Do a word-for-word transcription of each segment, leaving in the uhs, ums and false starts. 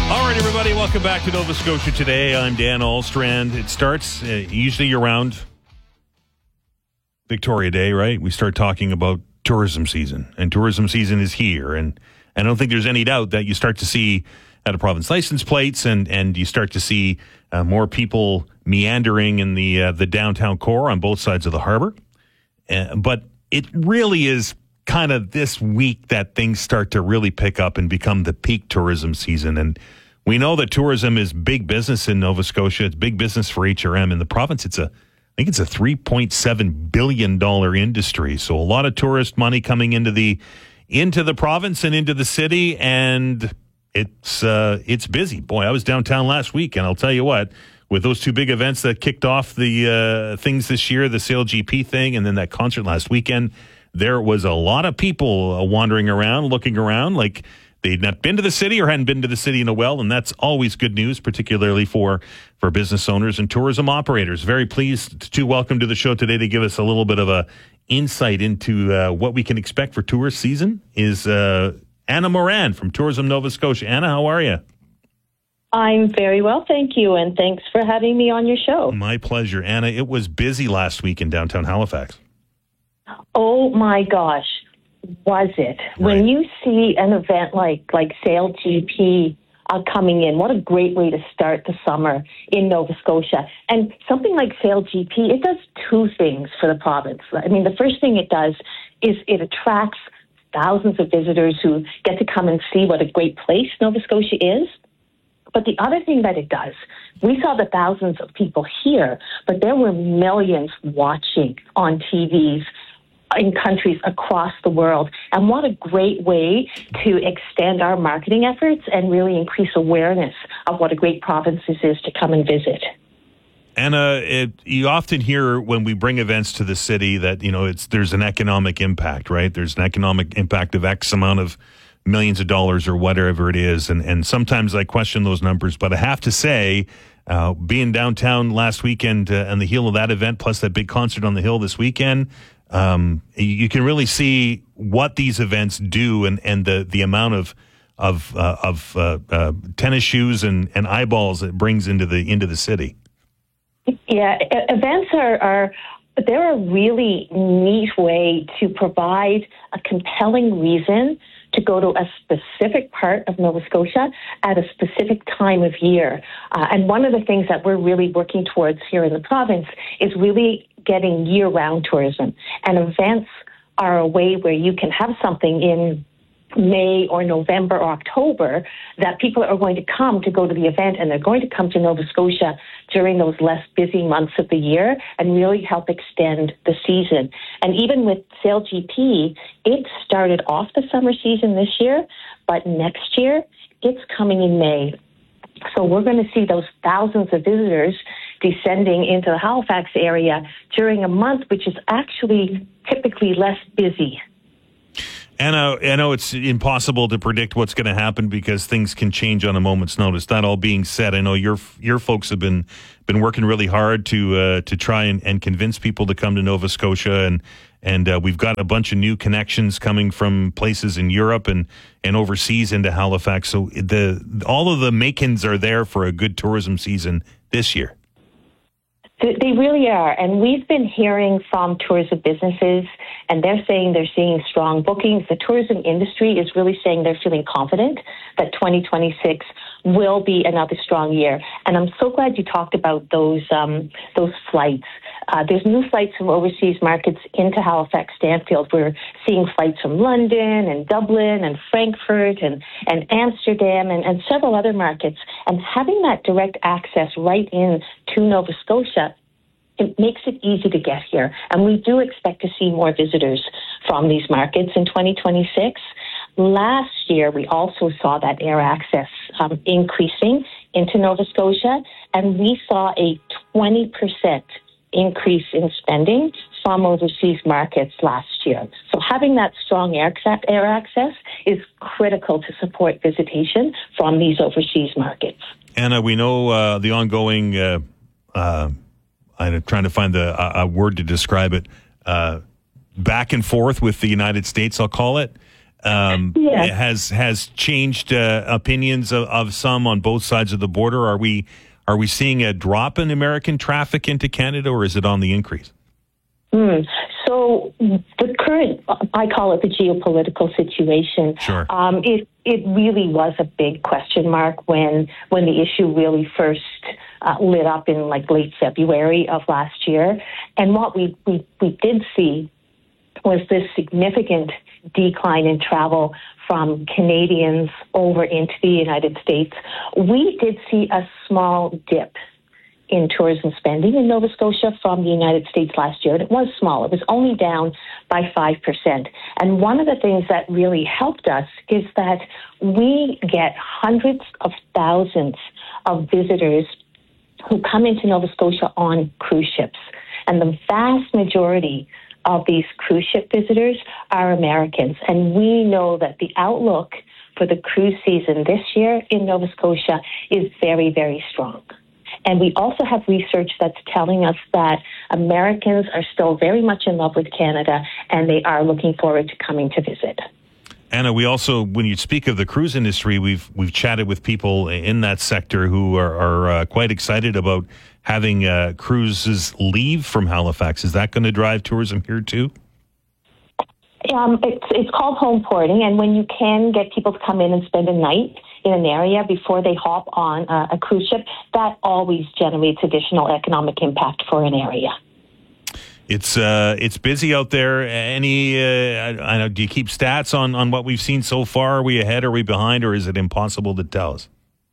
All right, everybody, welcome back to Nova Scotia Today. I'm Dan Alstrand. It starts uh, usually around Victoria Day, right? We start talking about tourism season, and tourism season is here. And I don't think there's any doubt that you start to see out of province license plates, and, and you start to see uh, more people meandering in the uh, the downtown core on both sides of the harbor. Uh, but it really is kind of this week that things start to really pick up and become the peak tourism season. And we know that tourism is big business in Nova Scotia. It's big business for H R M. In the province, it's a, I think it's a three point seven billion dollars industry. So a lot of tourist money coming into the, into the province and into the city. And it's, uh, it's busy. Boy, I was downtown last week, and I'll tell you what, with those two big events that kicked off the uh, things this year, the Sail G P thing, and then that concert last weekend, there was a lot of people uh, wandering around, looking around like they'd not been to the city or hadn't been to the city in a while, and that's always good news, particularly for, for business owners and tourism operators. Very pleased to welcome to the show today to give us a little bit of a insight into uh, what we can expect for tourist season is uh, Anna Moran from Tourism Nova Scotia. Anna, how are you? I'm very well, thank you, and thanks for having me on your show. My pleasure. Anna, it was busy last week in downtown Halifax. Oh my gosh, was it? Right. When you see an event like like Sail G P uh, coming in, what a great way to start the summer in Nova Scotia. And something like Sail G P, it does two things for the province. I mean, the first thing it does is it attracts thousands of visitors who get to come and see what a great place Nova Scotia is. But the other thing that it does, we saw the thousands of people here, but there were millions watching on T Vs in countries across the world. And what a great way to extend our marketing efforts and really increase awareness of what a great province this is to come and visit. Anna, it, you often hear when we bring events to the city that, you know, it's there's an economic impact, right? There's an economic impact of X amount of millions of dollars or whatever it is. And, and sometimes I question those numbers, but I have to say, uh, being downtown last weekend uh, on the heel of that event, plus that big concert on the Hill this weekend, um, you can really see what these events do and, and the, the amount of of uh, of uh, uh, tennis shoes and, and eyeballs it brings into the into the city. Yeah, events are, are they're a really neat way to provide a compelling reason to go to a specific part of Nova Scotia at a specific time of year. Uh, and one of the things that we're really working towards here in the province is really getting year-round tourism. And events are a way where you can have something in May or November or October that people are going to come to go to the event, and they're going to come to Nova Scotia during those less busy months of the year and really help extend the season. And even with Sail G P, it started off the summer season this year, but next year it's coming in May. So we're going to see those thousands of visitors descending into the Halifax area during a month which is actually typically less busy. Anna, I know it's impossible to predict what's going to happen because things can change on a moment's notice. That all being said, I know your your folks have been been working really hard to uh, to try and, and convince people to come to Nova Scotia, and and uh, we've got a bunch of new connections coming from places in Europe and, and overseas into Halifax. So the all of the makings are there for a good tourism season this year. They really are. And we've been hearing from tourism businesses, and they're saying they're seeing strong bookings. The tourism industry is really saying they're feeling confident that twenty twenty-six will be another strong year. And I'm so glad you talked about those um, those flights. Uh, there's new flights from overseas markets into Halifax, Stanfield. We're seeing flights from London and Dublin and Frankfurt and, and Amsterdam and, and several other markets. And having that direct access right in to Nova Scotia, it makes it easy to get here. And we do expect to see more visitors from these markets in twenty twenty-six. Last year, we also saw that air access um, increasing into Nova Scotia, and we saw a twenty percent increase in spending from overseas markets last year. So having that strong air, air access is critical to support visitation from these overseas markets. Anna, we know uh, the ongoing, uh, uh, I'm trying to find the, a, a word to describe it, uh, back and forth with the United States, I'll call it. um, yeah. has has changed uh, opinions of, of some on both sides of the border. Are we are we seeing a drop in American traffic into Canada, or is it on the increase? Mm. So the current, I call it the geopolitical situation. Sure. Um, it it really was a big question mark when when the issue really first uh, lit up in like late February of last year. And what we, we, we did see was this significant decline in travel from Canadians over into the United States. We did see a small dip in tourism spending in Nova Scotia from the United States last year, and it was small. It was only down by five percent. And one of the things that really helped us is that we get hundreds of thousands of visitors who come into Nova Scotia on cruise ships. And the vast majority of these cruise ship visitors are Americans. And we know that the outlook for the cruise season this year in Nova Scotia is very, very strong. And we also have research that's telling us that Americans are still very much in love with Canada, and they are looking forward to coming to visit. Anna, we also, when you speak of the cruise industry, we've we've chatted with people in that sector who are, are uh, quite excited about having uh, cruises leave from Halifax. Is that going to drive tourism here too? Um, it's it's called home porting, and when you can get people to come in and spend a night in an area before they hop on a, a cruise ship, that always generates additional economic impact for an area. It's uh, it's busy out there. Any, uh, I, I know, do you keep stats on, on what we've seen so far? Are we ahead? Are we behind? Or is it impossible to tell us?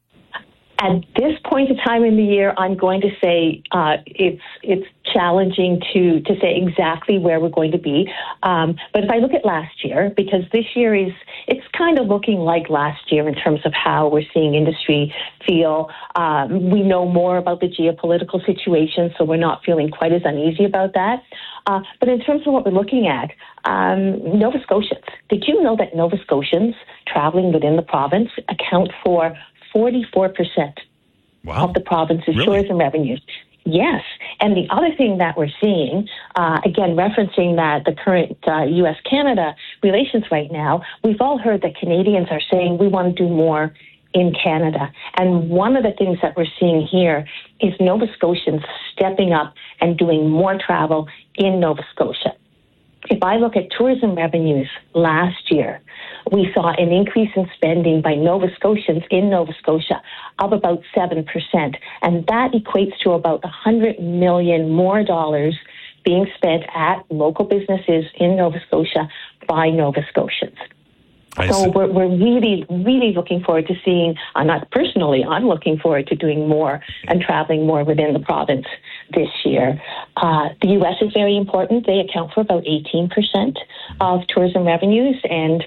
At this point in time in the year, I'm going to say uh, it's it's challenging to to say exactly where we're going to be. Um, but if I look at last year, because this year is it's kind of looking like last year in terms of how we're seeing industry feel. Um, we know more about the geopolitical situation, so we're not feeling quite as uneasy about that. Uh, but in terms of what we're looking at, um, Nova Scotians. Did you know that Nova Scotians traveling within the province account for forty-four percent wow. of the province's really? tourism revenues? Yes. And the other thing that we're seeing, uh, again, referencing that the current uh, U S Canada relations right now, we've all heard that Canadians are saying we want to do more in Canada. And one of the things that we're seeing here is Nova Scotians stepping up and doing more travel in Nova Scotia. If I look at tourism revenues last year, we saw an increase in spending by Nova Scotians in Nova Scotia of about seven percent. And that equates to about one hundred million dollars more dollars being spent at local businesses in Nova Scotia by Nova Scotians. I so see. we're, we're really, really looking forward to seeing, uh, not personally, I'm looking forward to doing more and traveling more within the province this year. Uh, the U S is very important. They account for about eighteen percent of tourism revenues, and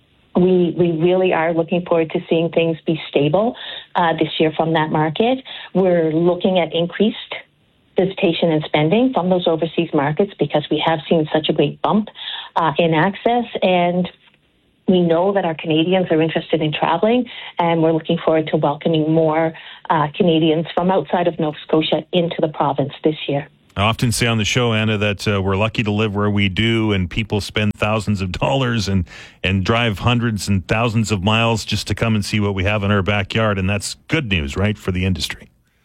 we we really are looking forward to seeing things be stable uh, this year from that market. We're looking at increased visitation and spending from those overseas markets because we have seen such a great bump uh, in access, and we know that our Canadians are interested in traveling, and we're looking forward to welcoming more uh, Canadians from outside of Nova Scotia into the province this year. I often say on the show, Anna, that uh, we're lucky to live where we do, and people spend thousands of dollars and, and drive hundreds and thousands of miles just to come and see what we have in our backyard, and that's good news, right, for the industry?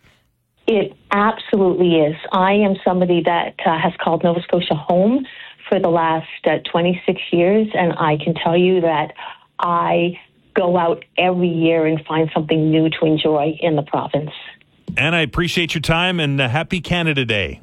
It absolutely is. I am somebody that uh, has called Nova Scotia home for the last uh, twenty-six years, and I can tell you that I go out every year and find something new to enjoy in the province. Anna, I appreciate your time, and uh, happy Canada Day.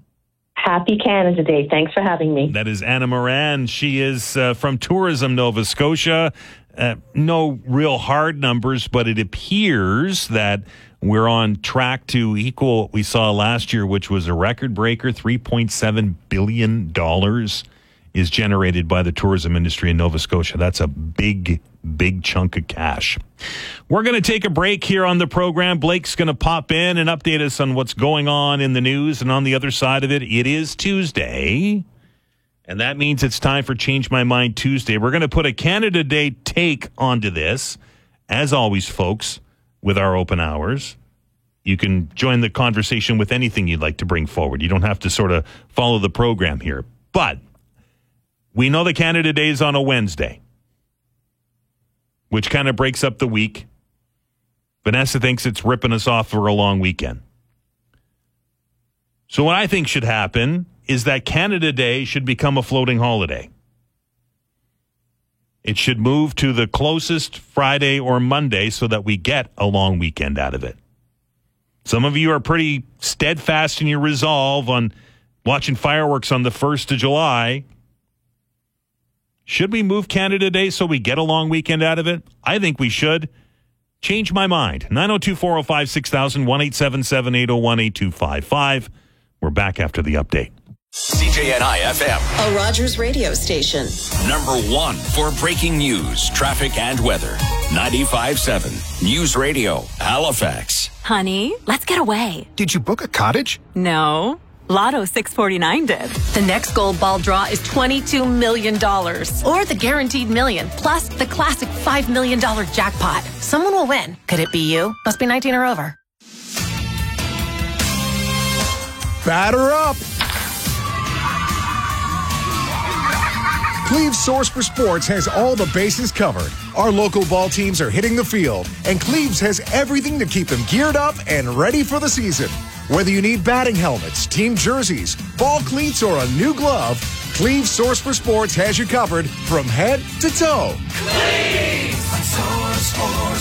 Happy Canada Day. Thanks for having me. That is Anna Moran. She is uh, from Tourism Nova Scotia. Uh, no real hard numbers, but it appears that we're on track to equal what we saw last year, which was a record breaker. three point seven billion dollars is generated by the tourism industry in Nova Scotia. That's a big, big chunk of cash. We're going to take a break here on the program. Blake's going to pop in and update us on what's going on in the news. And on the other side of it, it is Tuesday. And that means it's time for Change My Mind Tuesday. We're going to put a Canada Day take onto this. As always, folks, with our open hours, you can join the conversation with anything you'd like to bring forward. You don't have to sort of follow the program here. But we know that Canada Day is on a Wednesday. which kind of breaks up the week. Vanessa thinks it's ripping us off for a long weekend. So what I think should happen is that Canada Day should become a floating holiday. It should move to the closest Friday or Monday so that we get a long weekend out of it. Some of you are pretty steadfast in your resolve on watching fireworks on the first of July. Should we move Canada Day so we get a long weekend out of it? I think we should. Change my mind. nine oh two, four oh five, six thousand, one eight seven seven, eight oh one, eight two five five. We're back after the update. C J N I F M, a Rogers radio station. Number one for breaking news, traffic, and weather. ninety-five point seven News Radio, Halifax. Honey, let's get away. Did you book a cottage? No. Lotto six forty-nine did. The next gold ball draw is twenty-two million dollars. Or the guaranteed million, plus the classic five million dollars jackpot. Someone will win. Could it be you? Must be nineteen or over. Batter up! Cleve's Source for Sports has all the bases covered. Our local ball teams are hitting the field, and Cleve's has everything to keep them geared up and ready for the season. Whether you need batting helmets, team jerseys, ball cleats, or a new glove, Cleve's Source for Sports has you covered from head to toe. Cleve's Source for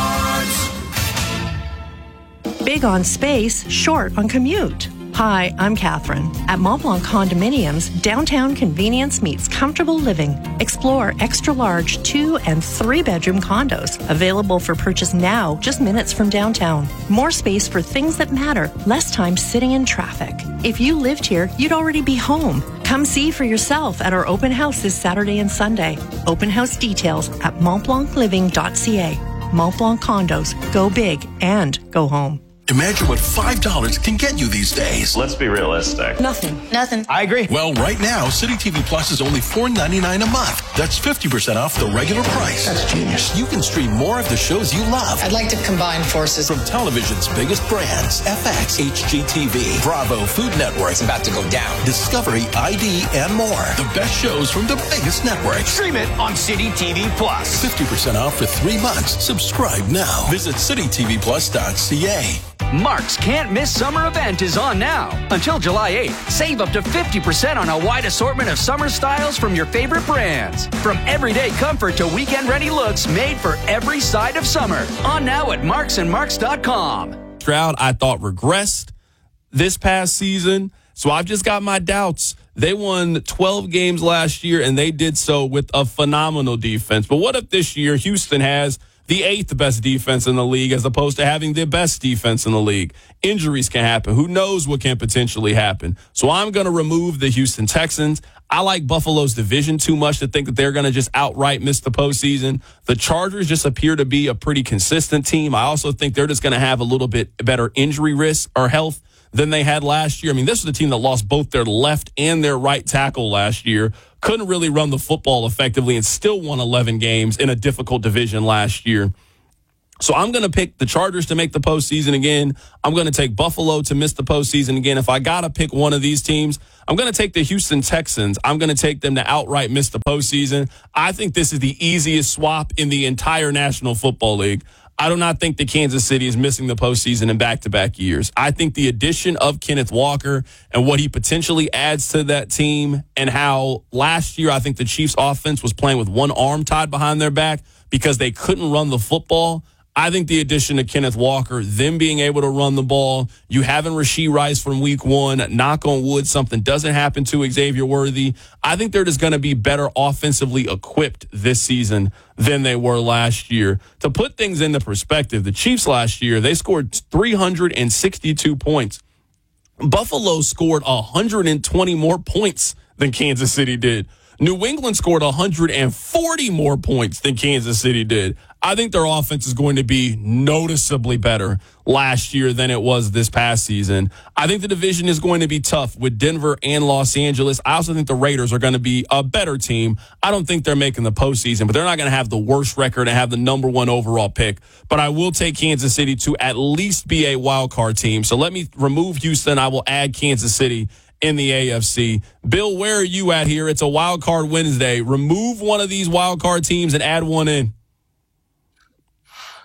Sports. Big on space, short on commute. Hi, I'm Catherine. At Montblanc Condominiums, downtown convenience meets comfortable living. Explore extra-large two- and three-bedroom condos, available for purchase now, just minutes from downtown. More space for things that matter, less time sitting in traffic. If you lived here, you'd already be home. Come see for yourself at our open house this Saturday and Sunday. Open house details at montblanc living dot c a. Montblanc Condos. Go big and go home. Imagine what five dollars can get you these days. Let's be realistic. Nothing. Nothing. I agree. Well, right now, City T V Plus is only four ninety-nine a month. That's fifty percent off the regular price. That's genius. You can stream more of the shows you love. I'd like to combine forces. From television's biggest brands, F X, H G T V, Bravo, Food Network. It's about to go down. Discovery, I D, and more. The best shows from the biggest networks. Stream it on City T V Plus. fifty percent off for three months. Subscribe now. Visit city t v plus dot c a. Mark's Can't Miss Summer event is on now. Until July eighth, save up to fifty percent on a wide assortment of summer styles from your favorite brands. From everyday comfort to weekend-ready looks made for every side of summer. On now at marks and marks dot com. Stroud, I thought, regressed this past season, so I've just got my doubts. They won twelve games last year, and they did so with a phenomenal defense. But what if this year Houston has the eighth best defense in the league as opposed to having the best defense in the league? Injuries can happen. Who knows what can potentially happen? So I'm going to remove the Houston Texans. I like Buffalo's division too much to think that they're going to just outright miss the postseason. The Chargers just appear to be a pretty consistent team. I also think they're just going to have a little bit better injury risk or health than they had last year. I mean, this was a team that lost both their left and their right tackle last year. Couldn't really run the football effectively and still won eleven games in a difficult division last year. So I'm going to pick the Chargers to make the postseason again. I'm going to take Buffalo to miss the postseason again. If I got to pick one of these teams, I'm going to take the Houston Texans. I'm going to take them to outright miss the postseason. I think this is the easiest swap in the entire National Football League. I do not think that Kansas City is missing the postseason in back-to-back years. I think the addition of Kenneth Walker and what he potentially adds to that team, and how last year I think the Chiefs' offense was playing with one arm tied behind their back because they couldn't run the football. I think the addition of Kenneth Walker, them being able to run the ball, you having Rashee Rice from week one, knock on wood, something doesn't happen to Xavier Worthy. I think they're just going to be better offensively equipped this season than they were last year. To put things into perspective, the Chiefs last year, they scored three hundred sixty-two points. Buffalo scored one hundred twenty more points than Kansas City did. New England scored one hundred forty more points than Kansas City did. I think their offense is going to be noticeably better last year than it was this past season. I think the division is going to be tough with Denver and Los Angeles. I also think the Raiders are going to be a better team. I don't think they're making the postseason, but they're not going to have the worst record and have the number one overall pick. But I will take Kansas City to at least be a wild card team. So let me remove Houston. I will add Kansas City in the A F C. Bill, where are you at here? It's a wild card Wednesday. Remove one of these wild card teams and add one in.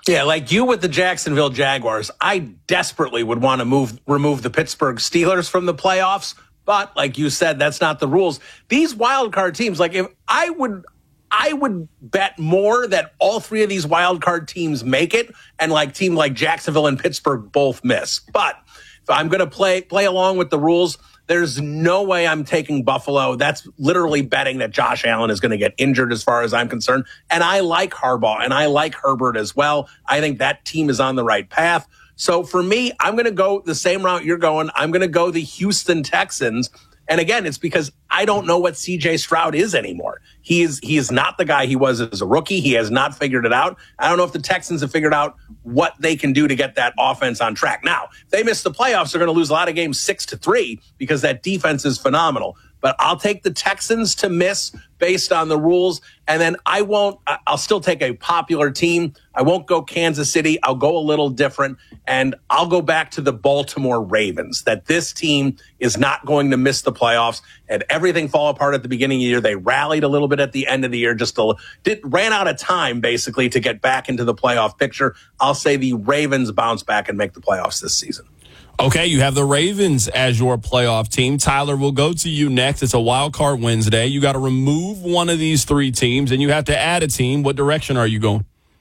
Yeah, like you with the Jacksonville Jaguars, I desperately would want to move remove the Pittsburgh Steelers from the playoffs. But like you said, that's not the rules. These wild card teams, like if I would, I would bet more that all three of these wild card teams make it, and like team like Jacksonville and Pittsburgh both miss. But if I'm going to play play along with the rules, there's no way I'm taking Buffalo. That's literally betting that Josh Allen is going to get injured as far as I'm concerned. And I like Harbaugh and I like Herbert as well. I think that team is on the right path. So for me, I'm going to go the same route you're going. I'm going to go the Houston Texans. And again, it's because I don't know what C J Stroud is anymore. He is he is not the guy he was as a rookie. He has not figured it out. I don't know if the Texans have figured out what they can do to get that offense on track. Now, if they miss the playoffs, they're going to lose a lot of games six to three because that defense is phenomenal. But I'll take the Texans to miss based on the rules. And then I won't, I'll still take a popular team. I won't go Kansas City. I'll go a little different. And I'll go back to the Baltimore Ravens, that this team is not going to miss the playoffs. And everything fall apart at the beginning of the year. They rallied a little bit at the end of the year, just to, did, ran out of time basically to get back into the playoff picture. I'll say the Ravens bounce back and make the playoffs this season. Okay, you have the Ravens as your playoff team. Tyler, we'll go to you next. It's a wild card Wednesday. You got to remove one of these three teams, and you have to add a team. What direction are you going?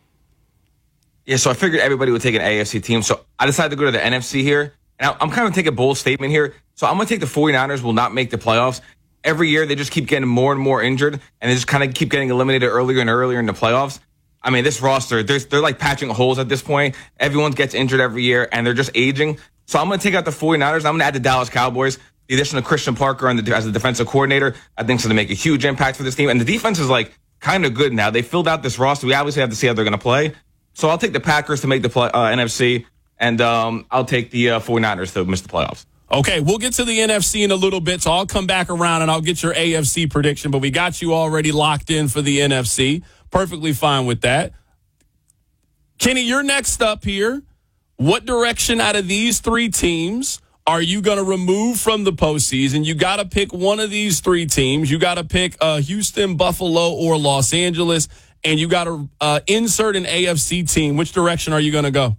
Yeah, so I figured everybody would take an A F C team. So I decided to go to the N F C here. And I'm kind of taking a bold statement here. So I'm going to take the 49ers will not make the playoffs. Every year, they just keep getting more and more injured, and they just kind of keep getting eliminated earlier and earlier in the playoffs. I mean, this roster, they're, they're like patching holes at this point. Everyone gets injured every year, and they're just aging. So I'm going to take out the 49ers. I'm going to add the Dallas Cowboys. The addition of Christian Parker on the, as a defensive coordinator, I think, is going to make a huge impact for this team. And the defense is, like, kind of good now. They filled out this roster. We obviously have to see how they're going to play. So I'll take the Packers to make the play, uh, N F C, and um, I'll take the uh, 49ers to miss the playoffs. Okay, we'll get to the N F C in a little bit, so I'll come back around and I'll get your A F C prediction. But we got you already locked in for the N F C. Perfectly fine with that. Kenny, you're next up here. What direction out of these three teams are you going to remove from the postseason? You got to pick one of these three teams. You got to pick uh, Houston, Buffalo, or Los Angeles, and you got to uh, insert an A F C team. Which direction are you going to go?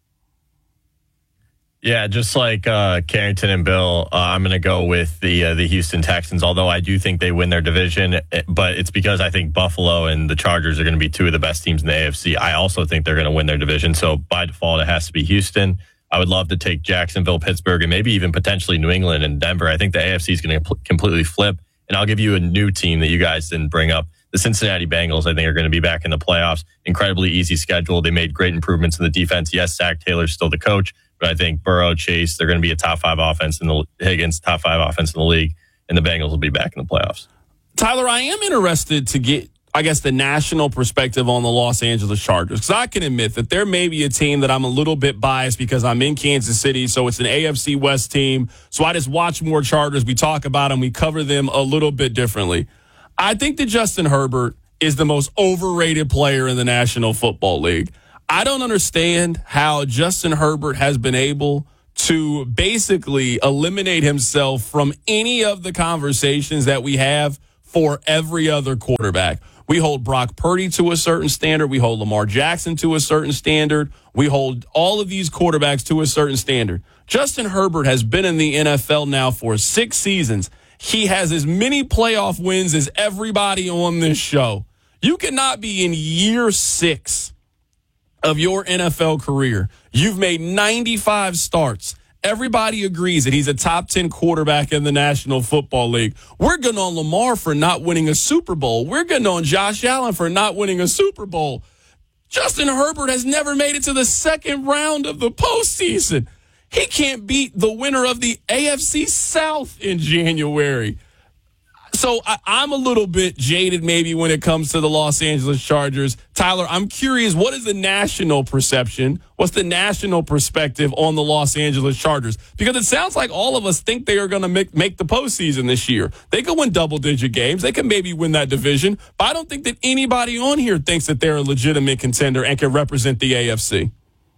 Yeah, just like uh, Carrington and Bill, uh, I'm going to go with the uh, the Houston Texans, although I do think they win their division, but it's because I think Buffalo and the Chargers are going to be two of the best teams in the A F C. I also think they're going to win their division, so by default, it has to be Houston. I would love to take Jacksonville, Pittsburgh, and maybe even potentially New England and Denver. I think the A F C is going to pl- completely flip, and I'll give you a new team that you guys didn't bring up. The Cincinnati Bengals, I think, are going to be back in the playoffs. Incredibly easy schedule. They made great improvements in the defense. Yes, Zach Taylor's still the coach, but I think Burrow, Chase, they're going to be a top five offense in the Higgins, top five offense in the league, and the Bengals will be back in the playoffs. Tyler, I am interested to get, I guess, the national perspective on the Los Angeles Chargers, because I can admit that there may be a team that I'm a little bit biased because I'm in Kansas City, so it's an A F C West team. So I just watch more Chargers. We talk about them. We cover them a little bit differently. I think that Justin Herbert is the most overrated player in the National Football League. I don't understand how Justin Herbert has been able to basically eliminate himself from any of the conversations that we have for every other quarterback. We hold Brock Purdy to a certain standard. We hold Lamar Jackson to a certain standard. We hold all of these quarterbacks to a certain standard. Justin Herbert has been in the N F L now for six seasons. He has as many playoff wins as everybody on this show. You cannot be in year six of your N F L career. You've made ninety-five starts. Everybody agrees that he's a top ten quarterback in the National Football League. We're good on Lamar for not winning a Super Bowl. We're good on Josh Allen for not winning a Super Bowl. Justin Herbert has never made it to the second round of the postseason. He can't beat the winner of the A F C South in January. So I, I'm a little bit jaded maybe when it comes to the Los Angeles Chargers. Tyler, I'm curious, what is the national perception? What's the national perspective on the Los Angeles Chargers? Because it sounds like all of us think they are going to make, make the postseason this year. They could win double-digit games. They can maybe win that division. But I don't think that anybody on here thinks that they're a legitimate contender and can represent the A F C.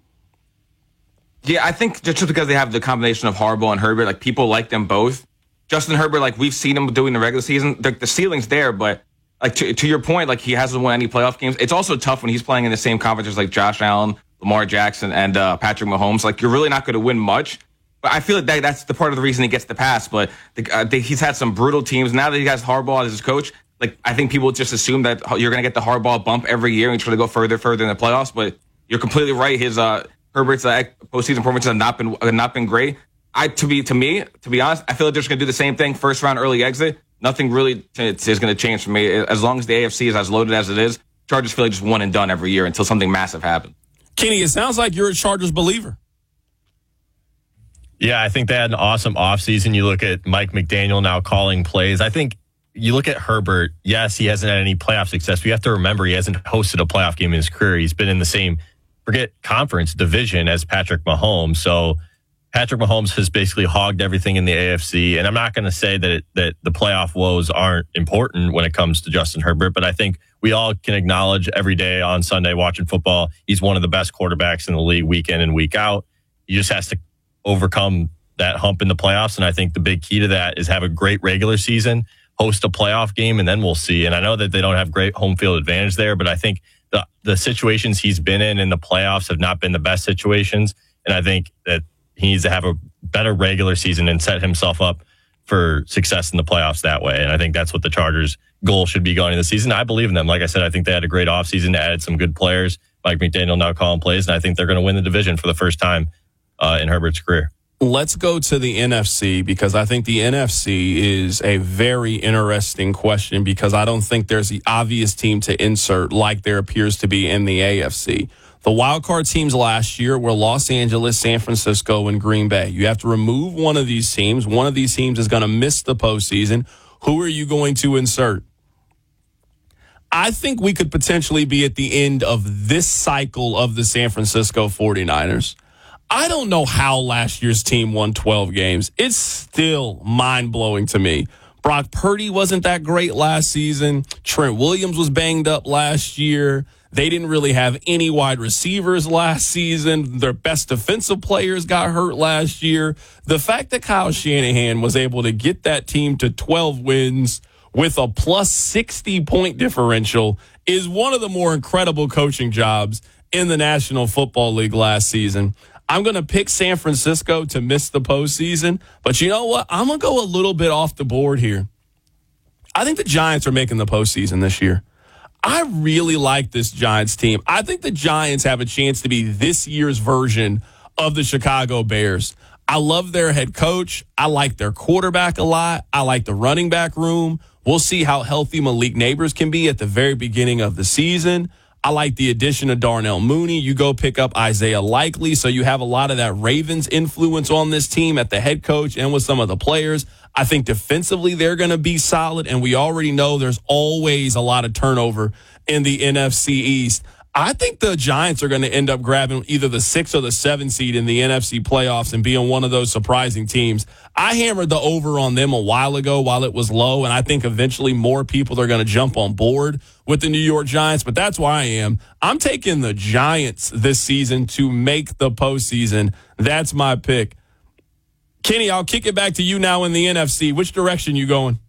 Yeah, I think just because they have the combination of Harbaugh and Herbert, like people like them both. Justin Herbert, like we've seen him doing the regular season, the, the ceiling's there, but like to, to your point, like he hasn't won any playoff games. It's also tough when he's playing in the same conference as like Josh Allen, Lamar Jackson, and uh, Patrick Mahomes. Like you're really not going to win much. But I feel like that, that's the part of the reason he gets the pass. But the, uh, the, he's had some brutal teams. Now that he has Harbaugh as his coach, like I think people just assume that you're going to get the Harbaugh bump every year and try to go further, further in the playoffs. But you're completely right. His uh, Herbert's uh, postseason performances have not been have not been great. I to be to me to be honest, I feel like they're just going to do the same thing. First round, early exit. Nothing really t- is going to change for me. As long as the A F C is as loaded as it is, Chargers feel like just one and done every year until something massive happens. Kenny, it sounds like you're a Chargers believer. Yeah, I think they had an awesome offseason. You look at Mike McDaniel now calling plays. I think you look at Herbert. Yes, he hasn't had any playoff success. We have to remember he hasn't hosted a playoff game in his career. He's been in the same, forget conference, division as Patrick Mahomes. So Patrick Mahomes has basically hogged everything in the A F C. And I'm not going to say that it, that the playoff woes aren't important when it comes to Justin Herbert, but I think we all can acknowledge every day on Sunday watching football, he's one of the best quarterbacks in the league week in and week out. He just has to overcome that hump in the playoffs. And I think the big key to that is have a great regular season, host a playoff game, and then we'll see. And I know that they don't have great home field advantage there, but I think the, the situations he's been in in the playoffs have not been the best situations. And I think that he needs to have a better regular season and set himself up for success in the playoffs that way. And I think that's what the Chargers' goal should be going into the season. I believe in them. Like I said, I think they had a great offseason, added some good players. Mike McDaniel now calling plays, and I think they're going to win the division for the first time uh, in Herbert's career. Let's go to the N F C because I think the N F C is a very interesting question because I don't think there's the obvious team to insert like there appears to be in the A F C. The wildcard teams last year were Los Angeles, San Francisco, and Green Bay. You have to remove one of these teams. One of these teams is going to miss the postseason. Who are you going to insert? I think we could potentially be at the end of this cycle of the San Francisco forty-niners. I don't know how last year's team won twelve games. It's still mind-blowing to me. Brock Purdy wasn't that great last season. Trent Williams was banged up last year. They didn't really have any wide receivers last season. Their best defensive players got hurt last year. The fact that Kyle Shanahan was able to get that team to twelve wins with a plus sixty point differential is one of the more incredible coaching jobs in the National Football League last season. I'm going to pick San Francisco to miss the postseason, but you know what? I'm going to go a little bit off the board here. I think the Giants are making the postseason this year. I really like this Giants team. I think the Giants have a chance to be this year's version of the Chicago Bears. I love their head coach. I like their quarterback a lot. I like the running back room. We'll see how healthy Malik Neighbors can be at the very beginning of the season. I like the addition of Darnell Mooney. You go pick up Isaiah Likely, so you have a lot of that Ravens influence on this team at the head coach and with some of the players. I think defensively they're going to be solid, and we already know there's always a lot of turnover in the N F C East. I think the Giants are going to end up grabbing either the six or the seven seed in the N F C playoffs and being one of those surprising teams. I hammered the over on them a while ago while it was low, and I think eventually more people are going to jump on board with the New York Giants, but that's where I am. I'm taking the Giants this season to make the postseason. That's my pick. Kenny, I'll kick it back to you now in the N F C. Which direction you going?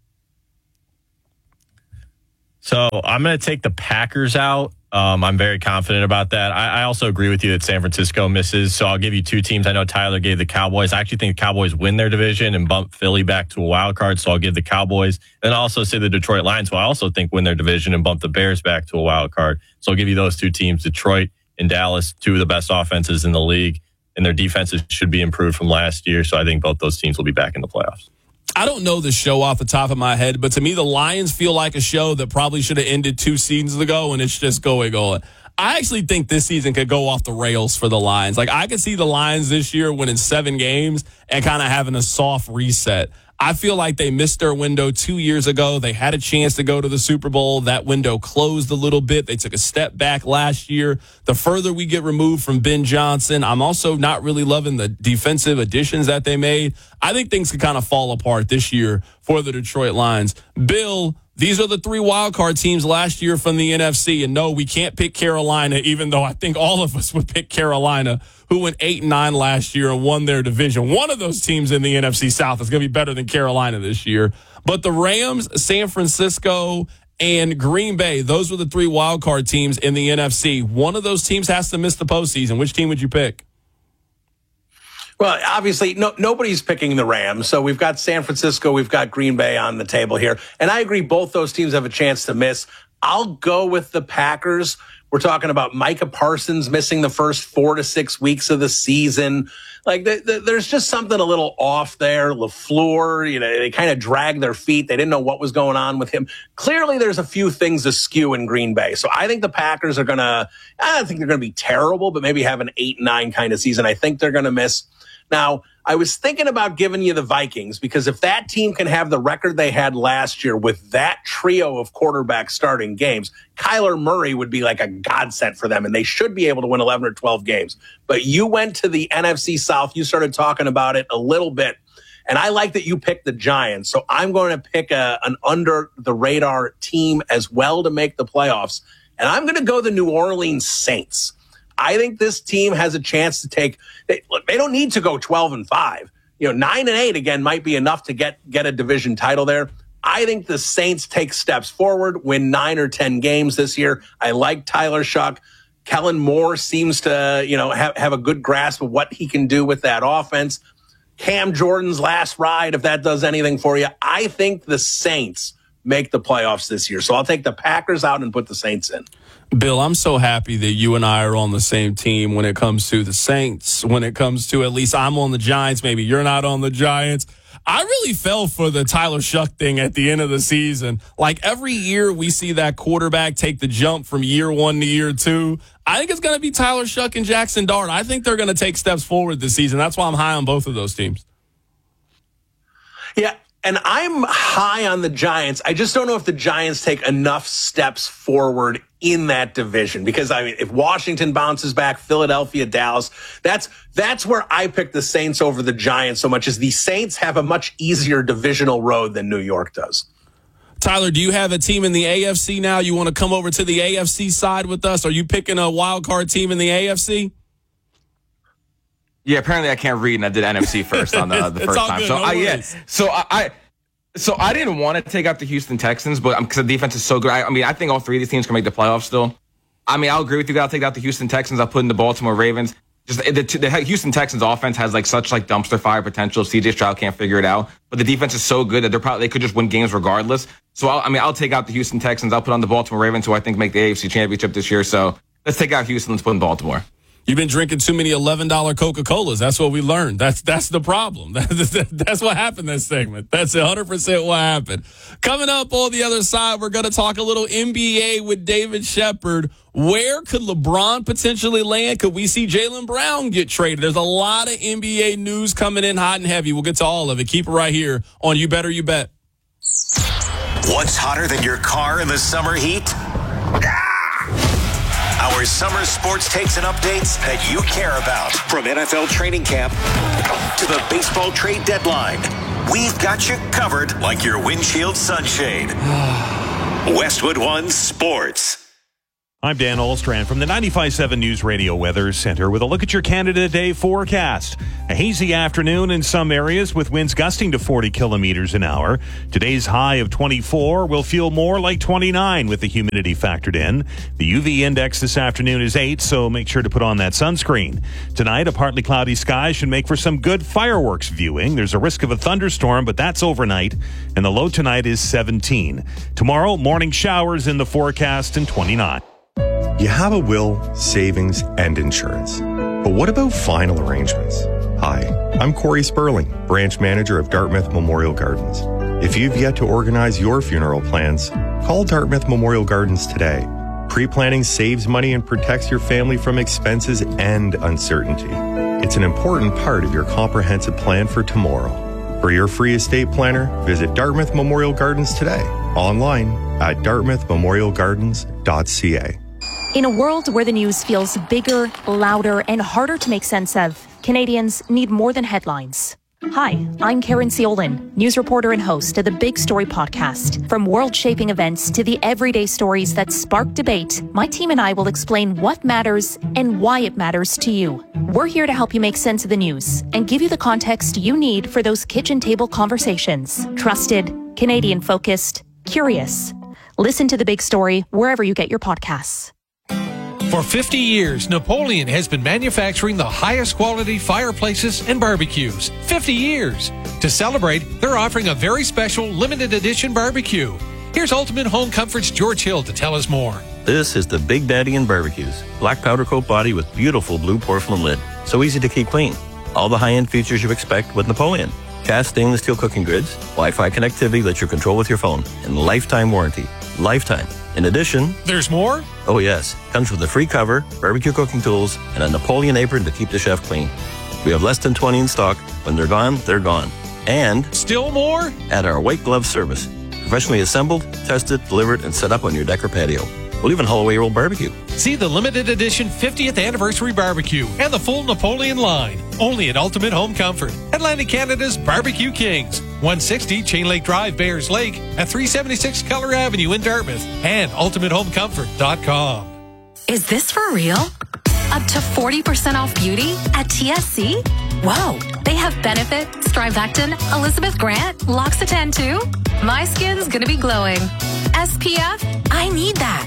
So I'm going to take the Packers out. Um, I'm very confident about that. I, I also agree with you that San Francisco misses. So I'll give you two teams. I know Tyler gave the Cowboys. I actually think the Cowboys win their division and bump Philly back to a wild card. So I'll give the Cowboys. And I'll also say the Detroit Lions, who I also think win their division and bump the Bears back to a wild card. So I'll give you those two teams, Detroit and Dallas, two of the best offenses in the league. And their defenses should be improved from last year. So I think both those teams will be back in the playoffs. I don't know the show off the top of my head, but to me, the Lions feel like a show that probably should have ended two seasons ago, and it's just going on. I actually think this season could go off the rails for the Lions. Like, I could see the Lions this year winning seven games and kind of having a soft reset. I feel like they missed their window two years ago. They had a chance to go to the Super Bowl. That window closed a little bit. They took a step back last year. The further we get removed from Ben Johnson, I'm also not really loving the defensive additions that they made. I think things could kind of fall apart this year for the Detroit Lions. Bill, these are the three wildcard teams last year from the N F C. And no, we can't pick Carolina, even though I think all of us would pick Carolina, who went eight and nine last year and won their division. One of those teams in the N F C South is going to be better than Carolina this year. But the Rams, San Francisco, and Green Bay. Those were the three wild card teams in the N F C. One of those teams has to miss the postseason. Which team would you pick? Well, obviously, no, nobody's picking the Rams. So we've got San Francisco, we've got Green Bay on the table here. And I agree, both those teams have a chance to miss. I'll go with the Packers. We're talking about Micah Parsons missing the first four to six weeks of the season. Like, the, the, there's just something a little off there. LaFleur, you know, they kind of dragged their feet. They didn't know what was going on with him. Clearly, there's a few things askew in Green Bay. So I think the Packers are going to, I don't think they're going to be terrible, but maybe have an eight and nine kind of season. I think they're going to miss. Now, I was thinking about giving you the Vikings because if that team can have the record they had last year with that trio of quarterbacks starting games, Kyler Murray would be like a godsend for them, and they should be able to win eleven or twelve games. But you went to the N F C South. You started talking about it a little bit, and I like that you picked the Giants. So I'm going to pick a, an under-the-radar team as well to make the playoffs, and I'm going to go the New Orleans Saints. I think this team has a chance to take. They, look, they don't need to go twelve and five. You know, nine and eight again might be enough to get get a division title there. I think the Saints take steps forward, win nine or ten games this year. I like Tyler Shuck. Kellen Moore seems to, you know, have, have a good grasp of what he can do with that offense. Cam Jordan's last ride, if that does anything for you, I think the Saints make the playoffs this year. So I'll take the Packers out and put the Saints in. Bill, I'm so happy that you and I are on the same team when it comes to the Saints, when it comes to at least I'm on the Giants. Maybe you're not on the Giants. I really fell for the Tyler Shuck thing at the end of the season. Like every year we see that quarterback take the jump from year one to year two. I think it's going to be Tyler Shuck and Jackson Dart. I think they're going to take steps forward this season. That's why I'm high on both of those teams. Yeah. And I'm high on the Giants. I just don't know if the Giants take enough steps forward in that division. Because, I mean, if Washington bounces back, Philadelphia, Dallas, that's that's where I pick the Saints over the Giants so much, as the Saints have a much easier divisional road than New York does. Tyler, do you have a team in the A F C now? You want to come over to the A F C side with us? Are you picking a wild card team in the A F C? Yeah, apparently I can't read, and I did N F C first on the, the first time. Good, so no I yeah, so I, I so I didn't want to take out the Houston Texans, but because the defense is so good, I, I mean, I think all three of these teams can make the playoffs still. I mean, I'll agree with you that I'll take out the Houston Texans. I'll put in the Baltimore Ravens. Just the, the Houston Texans offense has like such like dumpster fire potential. C J Stroud can't figure it out, but the defense is so good that they're probably they could just win games regardless. So I'll, I mean, I'll take out the Houston Texans. I'll put on the Baltimore Ravens, who I think make the A F C Championship this year. So let's take out Houston. Let's put in Baltimore. You've been drinking too many eleven dollar Coca-Colas. That's what we learned. That's that's the problem. That's what happened this segment. That's one hundred percent what happened. Coming up on the other side, we're going to talk a little N B A with David Shepard. Where could LeBron potentially land? Could we see Jaylen Brown get traded? There's a lot of N B A news coming in hot and heavy. We'll get to all of it. Keep it right here on You Better You Bet. What's hotter than your car in the summer heat? Our summer sports takes and updates that you care about. From N F L training camp to the baseball trade deadline, we've got you covered like your windshield sunshade. Westwood One Sports. I'm Dan Olstrand from the ninety-five point seven News Radio Weather Center with a look at your Canada Day forecast. A hazy afternoon in some areas with winds gusting to forty kilometers an hour. Today's high of twenty-four will feel more like twenty-nine with the humidity factored in. The U V index this afternoon is eight, so make sure to put on that sunscreen. Tonight, a partly cloudy sky should make for some good fireworks viewing. There's a risk of a thunderstorm, but that's overnight, and the low tonight is seventeen. Tomorrow, morning showers in the forecast and twenty-nine. You have a will, savings, and insurance. But what about final arrangements? Hi, I'm Corey Sperling, branch manager of Dartmouth Memorial Gardens. If you've yet to organize your funeral plans, call Dartmouth Memorial Gardens today. Pre-planning saves money and protects your family from expenses and uncertainty. It's an important part of your comprehensive plan for tomorrow. For your free estate planner, visit Dartmouth Memorial Gardens today. Online at dartmouth memorial gardens dot c a. In a world where the news feels bigger, louder, and harder to make sense of, Canadians need more than headlines. Hi, I'm Karen Ciolin, news reporter and host of the Big Story podcast. From world-shaping events to the everyday stories that spark debate, my team and I will explain what matters and why it matters to you. We're here to help you make sense of the news and give you the context you need for those kitchen table conversations. Trusted, Canadian-focused, curious. Listen to The Big Story wherever you get your podcasts. For fifty years, Napoleon has been manufacturing the highest quality fireplaces and barbecues. fifty years. To celebrate, they're offering a very special limited edition barbecue. Here's Ultimate Home Comfort's George Hill to tell us more. This is the Big Daddy in Barbecues. Black powder coat body with beautiful blue porcelain lid. So easy to keep clean. All the high-end features you expect with Napoleon. Cast stainless steel cooking grids, Wi-Fi connectivity that you control with your phone, and lifetime warranty. Lifetime. In addition... There's more? Oh, yes. Comes with a free cover, barbecue cooking tools, and a Napoleon apron to keep the chef clean. We have less than twenty in stock. When they're gone, they're gone. And... Still more? At our white glove service. Professionally assembled, tested, delivered, and set up on your deck or patio. We'll even haul away your old barbecue. See the limited edition fiftieth anniversary barbecue and the full Napoleon line. Only at Ultimate Home Comfort. Atlantic Canada's Barbecue Kings. one sixty Chain Lake Drive, Bayers Lake. At three seventy-six Keller Avenue in Dartmouth. And ultimate home comfort dot com. Is this for real? Up to forty percent off beauty at T S C? Whoa, they have Benefit, Strivectin, Elizabeth Grant, L'Occitane too? My skin's gonna be glowing. S P F? I need that.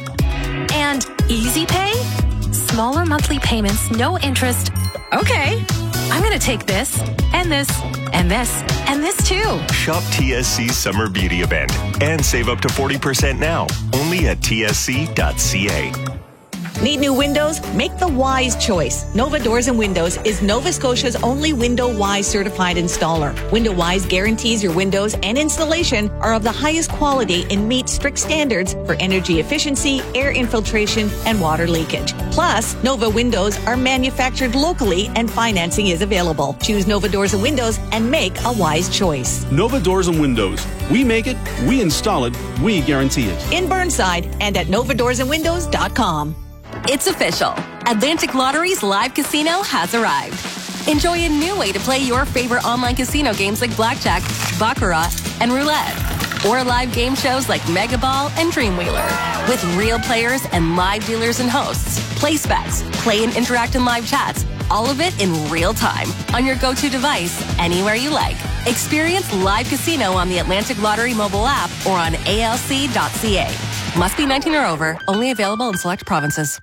And Easy Pay? Smaller monthly payments, no interest. Okay, I'm gonna take this, and this, and this, and this too. Shop T S C's Summer Beauty Event and save up to forty percent now, only at T S C dot C A. Need new windows? Make the wise choice. Nova Doors and Windows is Nova Scotia's only Window Wise certified installer. Window Wise guarantees your windows and installation are of the highest quality and meet strict standards for energy efficiency, air infiltration, and water leakage. Plus, Nova windows are manufactured locally and financing is available. Choose Nova Doors and Windows and make a wise choice. Nova Doors and Windows. We make it, we install it, we guarantee it. In Burnside and at nova doors and windows dot com. It's official. Atlantic Lottery's live casino has arrived. Enjoy a new way to play your favorite online casino games like Blackjack, Baccarat, and Roulette. Or live game shows like Mega Ball and Dreamwheeler. With real players and live dealers and hosts. Place bets, play and interact in live chats. All of it in real time. On your go-to device, anywhere you like. Experience live casino on the Atlantic Lottery mobile app or on A L C dot C A. Must be nineteen or over. Only available in select provinces.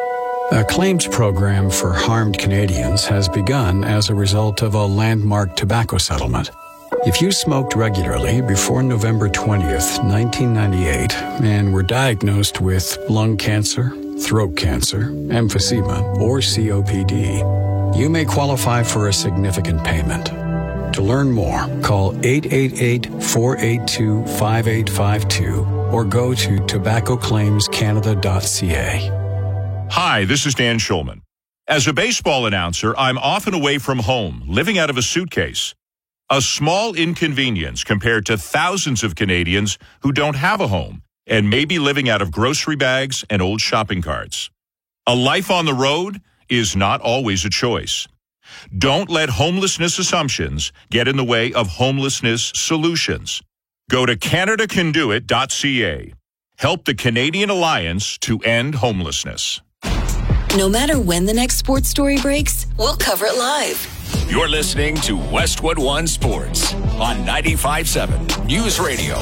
A claims program for harmed Canadians has begun as a result of a landmark tobacco settlement. If you smoked regularly before November twentieth, nineteen ninety-eight, and were diagnosed with lung cancer, throat cancer, emphysema, or C O P D, you may qualify for a significant payment. To learn more, call eight eight eight, four eight two, five eight five two or go to tobacco claims canada dot c a. Hi, this is Dan Schulman. As a baseball announcer, I'm often away from home, living out of a suitcase. A small inconvenience compared to thousands of Canadians who don't have a home and may be living out of grocery bags and old shopping carts. A life on the road is not always a choice. Don't let homelessness assumptions get in the way of homelessness solutions. Go to canada can do it dot c a. Help the Canadian Alliance to end homelessness. No matter when the next sports story breaks, we'll cover it live. You're listening to Westwood One Sports on ninety-five point seven News Radio.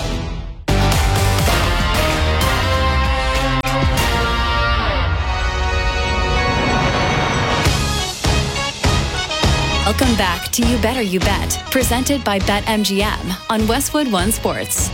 Welcome back to You Better You Bet, presented by BetMGM on Westwood One Sports.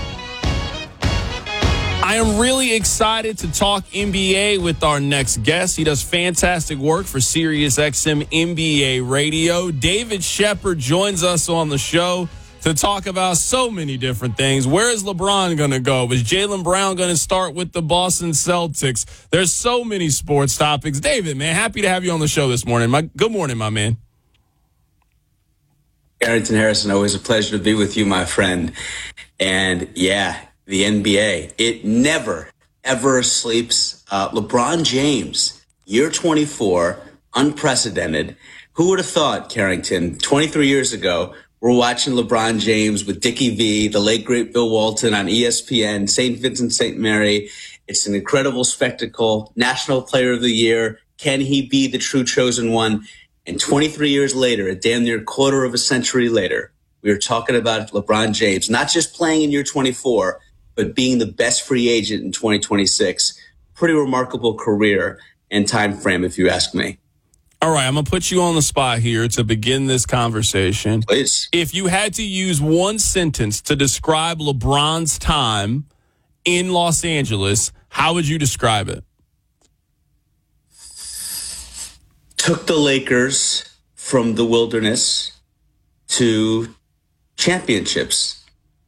I am really excited to talk N B A with our next guest. He does fantastic work for SiriusXM N B A Radio. David Shepard joins us on the show to talk about so many different things. Where is LeBron going to go? Is Jaylen Brown going to start with the Boston Celtics? There's so many sports topics. David, man, happy to have you on the show this morning. My, good morning, my man. Carrington Harrison, always a pleasure to be with you, my friend. And yeah, the N B A, it never, ever sleeps. Uh, LeBron James, year twenty-four, unprecedented. Who would have thought, Carrington, twenty-three years ago, we're watching LeBron James with Dickie V, the late, great Bill Walton on E S P N, Saint Vincent, Saint Mary. It's an incredible spectacle. National Player of the Year. Can he be the true chosen one? And twenty-three years later, a damn near quarter of a century later, we were talking about LeBron James, not just playing in year twenty-four, but being the best free agent in twenty twenty-six, pretty remarkable career and time frame, if you ask me. All right, I'm going to put you on the spot here to begin this conversation. Please. If you had to use one sentence to describe LeBron's time in Los Angeles, how would you describe it? Took the Lakers from the wilderness to championships.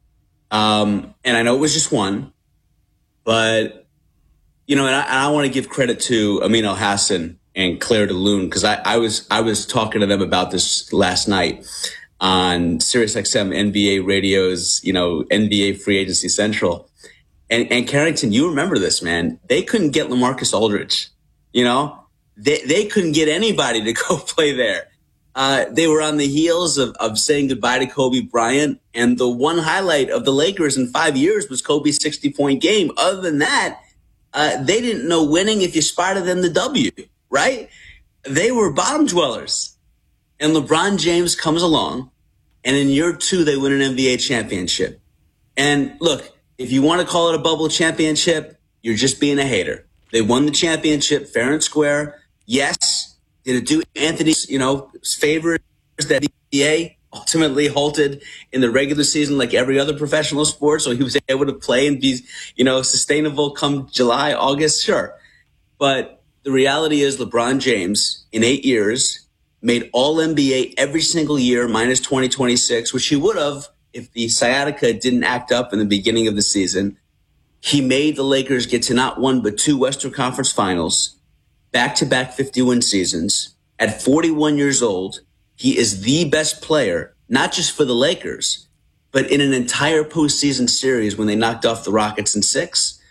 Um, and I know it was just one, but, you know, and I, I want to give credit to Amin Elhassan and Claire DeLune, because I, I was I was talking to them about this last night on SiriusXM N B A Radio's, you know, N B A Free Agency Central. And, and Carrington, you remember this, man. They couldn't get LaMarcus Aldridge, you know? They, they couldn't get anybody to go play there. Uh, they were on the heels of, of saying goodbye to Kobe Bryant. And the one highlight of the Lakers in five years was Kobe's sixty-point game. Other than that, uh, they didn't know winning if you spotted them the W, right? They were bottom dwellers. And LeBron James comes along, and in year two, they win an N B A championship. And look, if you want to call it a bubble championship, you're just being a hater. They won the championship fair and square. Yes. Did it do Anthony's, you know, favors that the N B A ultimately halted in the regular season like every other professional sport, so he was able to play and be, you know, sustainable come July, August? Sure. But the reality is LeBron James, in eight years, made all N B A every single year minus twenty twenty-six, which he would have if the sciatica didn't act up in the beginning of the season. He made the Lakers get to not one but two Western Conference Finals, back-to-back fifty-win seasons. At forty-one years old, he is the best player, not just for the Lakers, but in an entire postseason series when they knocked off the Rockets in six.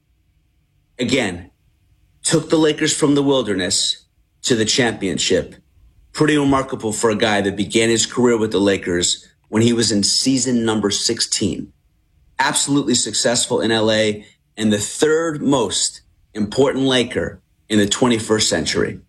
Again, took the Lakers from the wilderness to the championship. Pretty remarkable for a guy that began his career with the Lakers when he was in season number sixteen. Absolutely successful in L A and the third most important Laker in the twenty-first century.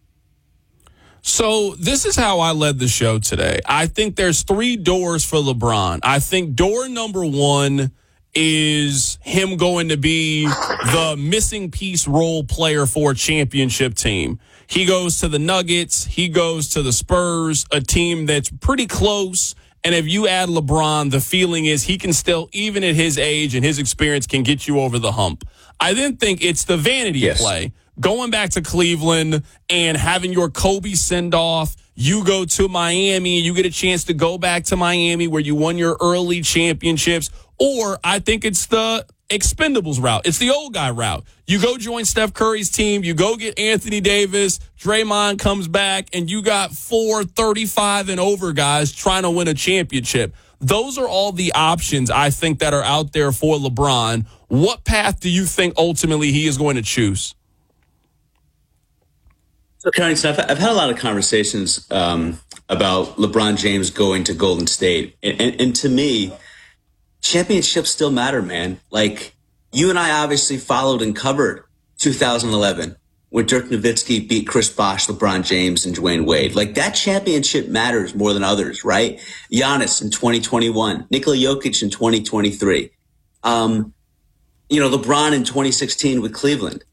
So this is how I led the show today. I think there's three doors for LeBron. I think door number one is him going to be the missing piece role player for a championship team. He goes to the Nuggets. He goes to the Spurs, a team that's pretty close. And if you add LeBron, the feeling is he can still, even at his age and his experience, can get you over the hump. I then think it's the vanity yes. play. Going back to Cleveland and having your Kobe send-off, you go to Miami and you get a chance to go back to Miami where you won your early championships. Or I think it's the Expendables route. It's the old guy route. You go join Steph Curry's team. You go get Anthony Davis. Draymond comes back, and you got four thirty-five and over guys trying to win a championship. Those are all the options I think that are out there for LeBron. What path do you think ultimately he is going to choose? So, Carrington, I've, I've had a lot of conversations um, about LeBron James going to Golden State. And, and, and to me, championships still matter, man. Like, you and I obviously followed and covered two thousand eleven when Dirk Nowitzki beat Chris Bosh, LeBron James, and Dwayne Wade. Like, that championship matters more than others, right? Giannis in twenty twenty-one, Nikola Jokic in twenty twenty-three. Um, you know, LeBron in twenty sixteen with Cleveland.